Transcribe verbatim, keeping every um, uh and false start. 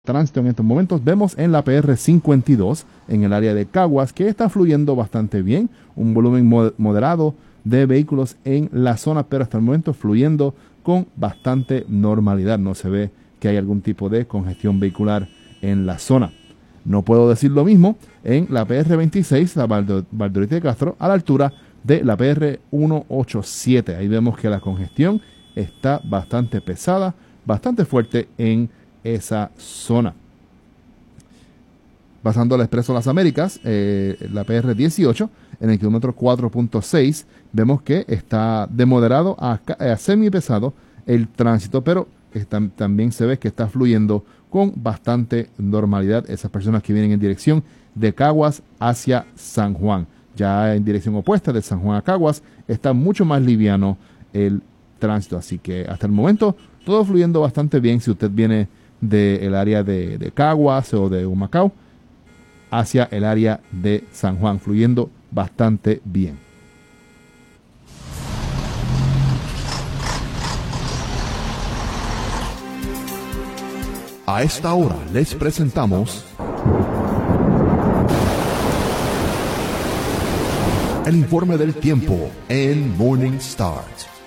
Tránsito en estos momentos vemos en la P R cincuenta y dos en el área de Caguas que está fluyendo bastante bien, un volumen moderado de vehículos en la zona, pero hasta el momento fluyendo con bastante normalidad. No se ve que hay algún tipo de congestión vehicular en la zona. No puedo decir lo mismo en la P R veintiséis, la Valdoriotti de Castro, a la altura de la P R ciento ochenta y siete. Ahí vemos que la congestión está bastante pesada, bastante fuerte en esa zona. Pasando al Expreso Las Américas, eh, la P R dieciocho, en el kilómetro cuatro punto seis, vemos que está de moderado a, a semipesado el tránsito, pero está, también se ve que está fluyendo con bastante normalidad esas personas que vienen en dirección de Caguas hacia San Juan. Ya en dirección opuesta de San Juan a Caguas está mucho más liviano el tránsito, así que hasta el momento todo fluyendo bastante bien si usted viene del área de, de Caguas o de Humacao hacia el área de San Juan, fluyendo bastante bien. A esta hora les presentamos el informe del tiempo en Morning Start.